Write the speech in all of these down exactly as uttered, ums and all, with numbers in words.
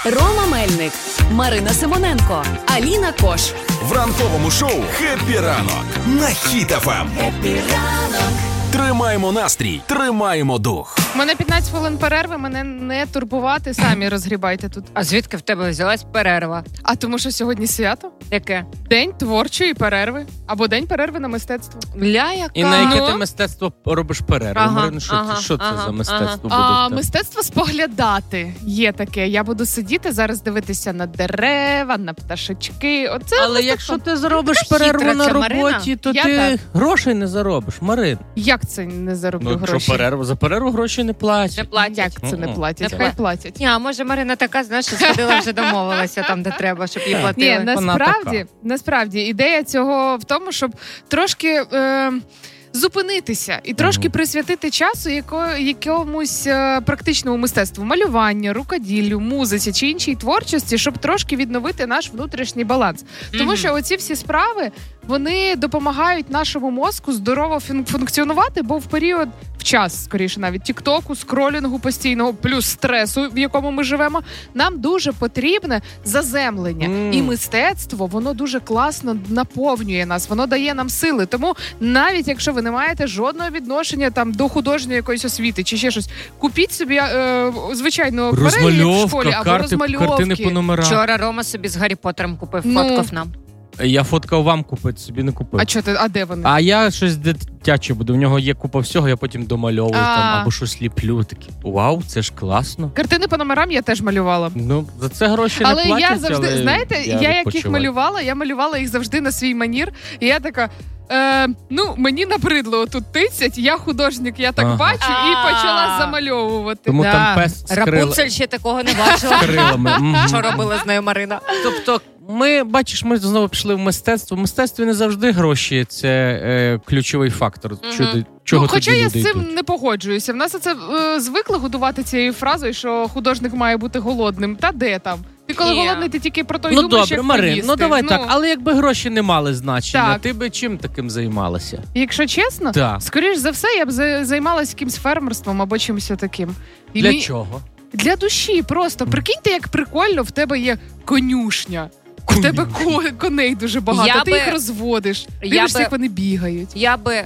Рома Мельник, Марина Симоненко, Аліна Кош. В ранковому шоу «Хеппі ранок» на Хіт еф ем. Хеппі ранок. Тримаємо настрій, тримаємо дух. У мене п'ятнадцять хвилин перерви, мене не турбувати, самі розгрібайте тут. А звідки в тебе взялась перерва? А тому що сьогодні свято? Яке? День творчої перерви. Або день перерви на мистецтво. Ля яка? І на яке Ну? ти мистецтво робиш перерву? Ага, Марина, що, ага, що це ага, за мистецтво ага. буде? А, мистецтво споглядати є таке. Я буду сидіти зараз, дивитися на дерева, на пташечки. Оце Але мистецтво. якщо ти зробиш Така перерву хитра на ця роботі, Марина. то Я ти так. грошей не заробиш, Марин. Як це не зароблю Ну, гроші? що перерву? За перерву гроші не платять. Не платять. Як це не Ну, платять? не Хай пла- платять. Ні, а може Марина така, знаєш, що сходила, вже домовилася там, де треба, щоб їй Ні, платили. насправді, насправді ідея цього в тому, щоб трошки е, зупинитися і трошки Мгм. присвятити часу яко, якомусь е, практичному мистецтву, малюванню, рукоділлю, музиці чи іншій творчості, щоб трошки відновити наш внутрішній баланс. Тому Мгм. що оці всі справи, вони допомагають нашому мозку здорово фун- функціонувати, бо в період, в час, скоріше навіть, тіктоку, скролінгу постійного, плюс стресу, в якому ми живемо, нам дуже потрібне заземлення. Мм. І мистецтво, воно дуже класно наповнює нас, воно дає нам сили. Тому навіть якщо ви не маєте жодного відношення там до художньої якоїсь освіти чи ще щось, купіть собі е, звичайно акварелі в школі Розмальовка, або карти, розмальовки. картини по номерам. Вчора Рома собі з Гаррі Поттером купив, Ну. фоткав нам. Я фоткав вам купити, собі не купив. А чо ти, а де вони? А я щось дитяче буду. В нього є купа всього, я потім домальовую А. там або щось ліплю. Такі, вау, це ж класно. Картини по номерам я теж малювала. Ну, за це гроші Але не платять, я завжди, але знаєте, я, як їх відпочиваю. малювала, я малювала їх завжди на свій манір. І я така, е, ну, мені набридло тут тицять, я художник, я так Ага. бачу, і А. почала замальовувати. Тому Да. там пес з, крил... Рапунцель ще такого не бачила. з крилами. Мгм. Що робила з нею Марина? Тобто, ми, бачиш, ми знову пішли в мистецтво. В мистецтві не завжди гроші – це е, ключовий фактор. Мгм. Чого, чого Ну, хоча тоді я з люди цим йдуть. не погоджуюся. В нас це е, звикли годувати цією фразою, що художник має бути голодним. Та де там? Ти коли Ні. голодний, ти тільки про то й Ну думаєш, добре, як Марин, поїсти. ну давай так. Але якби гроші не мали значення, Так. ти би чим таким займалася? Якщо чесно, Так. скоріш за все, я б за- займалася якимсь фермерством або чимось таким. І Для мені- чого? Для душі просто. Прикиньте, як прикольно, в тебе є конюшня. В тебе ко- коней дуже багато, Я ти би- їх розводиш. я Дивишся, би- як вони бігають. Я би,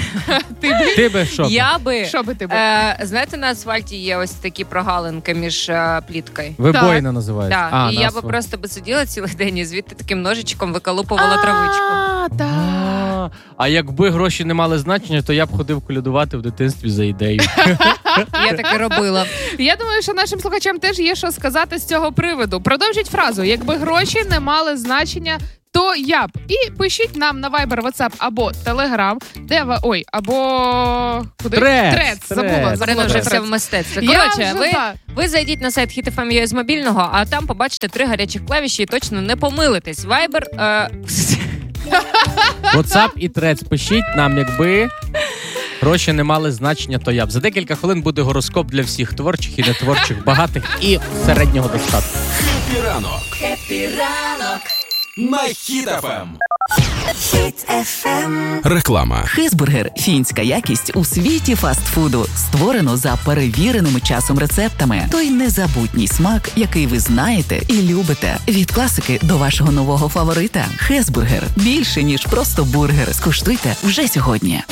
Ти б Ти би що? я би, що би ти б? е, знаєте, на асфальті є ось такі прогалинки між е, пліткою. Вибоїна називається. Так, А, і я назва. би просто би сиділа цілий день і звідти таким ножичком виколупувала травичку. А, так. А, а якби гроші не мали значення, то я б ходив колядувати в дитинстві за ідею. Я так і робила. Я думаю, що нашим слухачам теж є що сказати з цього приводу. Продовжіть фразу: якби гроші не мали значення, то я б. І пишіть нам на Viber, WhatsApp або Telegram, де ви... Ой, або... Куди? Трец, Трец, забула. Трец. забула Марина вже Трец. все в мистецтві. Я Коротше, вже, ви, так. ви зайдіть на сайт хіт еф ем ю а з мобільного, а там побачите три гарячих клавіші і точно не помилитесь. Viber... Е... WhatsApp і Трец пишіть нам, якби гроші не мали значення, то я б. За декілька хвилин буде гороскоп для всіх творчих і нетворчих, багатих і середнього достатку. Хеппі ранок. Хеппі ранок. На Хіт еф ем. Хіт еф ем. Реклама. Хезбургер – фінська якість у світі фастфуду. Створено за перевіреними часом рецептами. Той незабутній смак, який ви знаєте і любите. Від класики до вашого нового фаворита. Хезбургер – більше, ніж просто бургер. Скуштуйте вже сьогодні.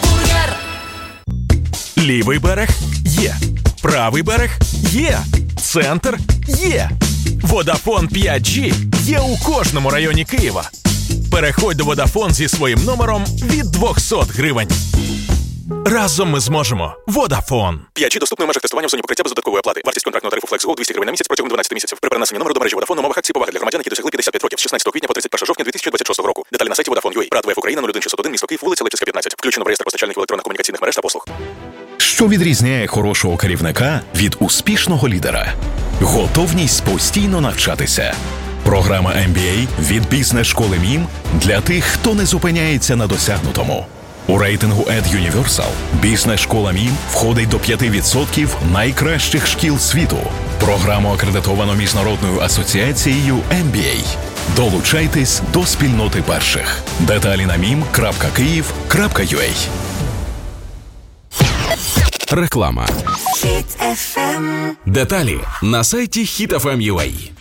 Лівий берег є. Правий берег є. Центр є. Водафон п'ять джі є у кожному районі Києва. Переходь до Водафон зі своїм номером від двісті гривень. Разом ми зможемо. Водафон. п'ять джі доступний в межах тестування в зоні покриття без додаткової оплати. Вартість контрактного тарифу FlexGo двісті гривень на місяць протягом дванадцяти місяців. При перенесенні номеру до мережі Водафон на умовах акції поваги для громадян, які досягли п'ятдесят п'ять років з шістнадцятого квітня по тридцять першого жовтня дві тисячі двадцять шостого року. Деталі на сайті Vodafone.ua. Рад ВФ Україна нуль один шістсот один, місто Київ, вулиця Липська, п'ятнадцять. Включено в реєстр постачальників електронних комунікаційних мереж та послуг. Що відрізняє хорошого керівника від успішного лідера? Готовність постійно навчатися. Програма ем бі ей від бізнес-школи МІМ для тих, хто не зупиняється на досягнутому. У рейтингу EdUniversal бізнес-школа МІМ входить до п'ять відсотків найкращих шкіл світу. Програму акредитовано Міжнародною асоціацією ем бі ей. Долучайтесь до спільноти перших. Деталі на мім крапка київ крапка ю а. Реклама. Деталі на сайті хіт еф ем крапка ю а.